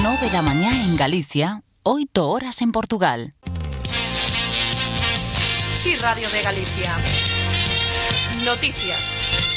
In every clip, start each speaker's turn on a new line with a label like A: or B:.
A: 9 da mañá en Galicia, 8 horas en Portugal.
B: Sí, Radio de Galicia. Noticias.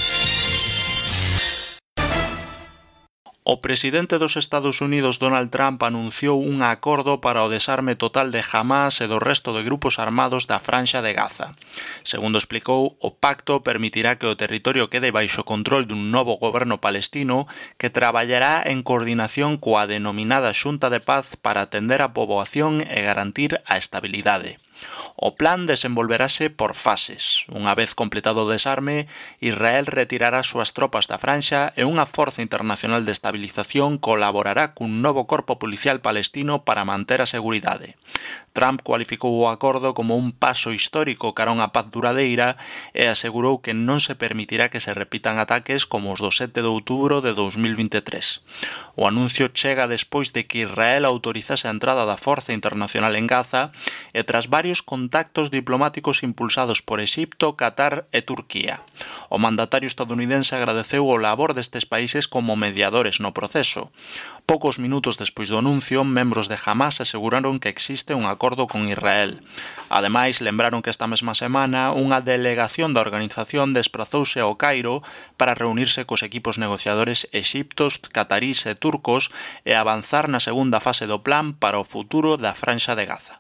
C: O presidente dos Estados Unidos, Donald Trump, anunciou un acordo para o desarme total de Hamás e do resto de grupos armados da Franxa de Gaza. Segundo explicou, o pacto permitirá que o territorio quede baixo control dun novo goberno palestino que traballará en coordinación coa denominada Xunta de Paz para atender a poboación e garantir a estabilidade. O plan desenvolverase por fases. Unha vez completado o desarme, Israel retirará as súas tropas da Franxa e unha forza internacional de estabilización colaborará cun novo corpo policial palestino para manter a seguridade. Trump cualificou o acordo como un paso histórico cara a unha paz duradeira e asegurou que non se permitirá que se repitan ataques como os do 7 de outubro de 2023. O anuncio chega despois de que Israel autorizase a entrada da forza internacional en Gaza e tras varios contactos diplomáticos impulsados por Exipto, Qatar e Turquía. O mandatario estadounidense agradeceu o labor destes países como mediadores no proceso. Poucos minutos despois do anuncio, membros de Hamás aseguraron que existe un acordo con Israel. Ademais, lembraron que esta mesma semana unha delegación da organización desprazouse ao Cairo para reunirse cos equipos negociadores exiptos, catarís e turcos e avanzar na segunda fase do plan para o futuro da Franxa de Gaza.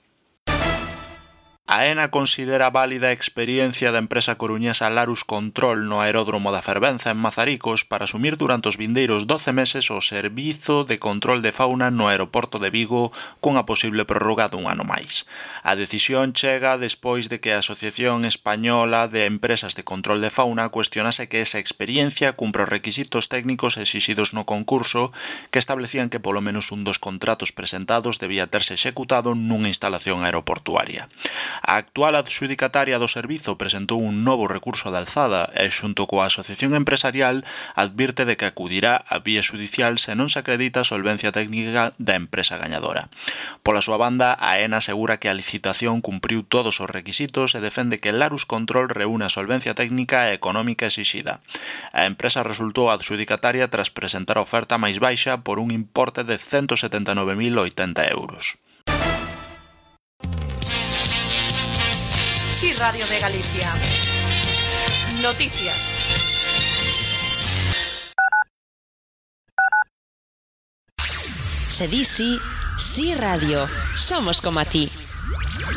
C: AENA considera válida a experiencia da empresa coruñesa Larus Control no aeródromo da Fervenza en Mazaricos para asumir durante os vindeiros 12 meses o servizo de control de fauna no aeroporto de Vigo cunha posible prórroga dun ano máis. A decisión chega despois de que a Asociación Española de Empresas de Control de Fauna cuestionase que esa experiencia cumpre os requisitos técnicos exixidos no concurso que establecían que polo menos un dos contratos presentados debía terse executado nunha instalación aeroportuaria. A actual adxudicataria do servizo presentou un novo recurso de alzada e, xunto coa asociación empresarial, advirte de que acudirá á vía xudicial se non se acredita a solvencia técnica da empresa gañadora. Pola súa banda, AENA asegura que a licitación cumpriu todos os requisitos e defende que Larus Control reúne a solvencia técnica e económica exixida. A empresa resultou adxudicataria tras presentar a oferta máis baixa por un importe de 179.080 euros.
B: Sí, Radio de Galicia. Noticias.
D: Se di sí, sí radio. Somos como a ti.